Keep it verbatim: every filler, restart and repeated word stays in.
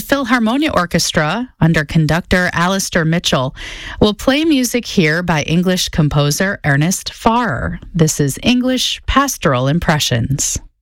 Philharmonia Orchestra, under conductor Alistair Mitchell, will play music here by English composer Ernest Farrer. This is English Pastoral Impressions.